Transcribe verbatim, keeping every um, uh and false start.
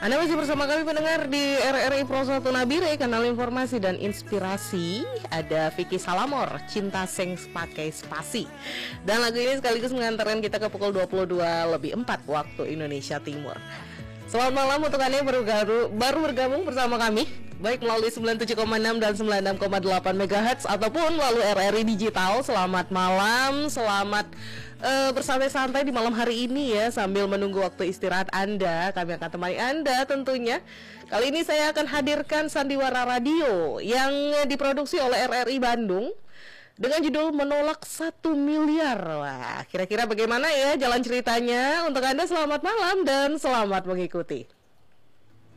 Anda masih bersama kami pendengar di R R I Pro satu Nabire, kanal informasi dan inspirasi. Ada Vicky Salamor, Cinta Seng Pakai Spasi. Dan lagu ini sekaligus mengantarkan kita ke pukul dua puluh dua lebih empat waktu Indonesia Timur. Selamat malam untuk Anda yang baru, baru, baru bergabung bersama kami, baik melalui sembilan puluh tujuh koma enam dan sembilan puluh enam koma delapan megahertz ataupun melalui R R I Digital. Selamat malam, selamat uh, bersantai-santai di malam hari ini ya, sambil menunggu waktu istirahat Anda. Kami akan temani Anda tentunya. Kali ini saya akan hadirkan Sandiwara Radio yang diproduksi oleh R R I Bandung dengan judul Menolak Satu Miliar. Wah, kira-kira bagaimana ya jalan ceritanya? Untuk Anda selamat malam dan selamat mengikuti.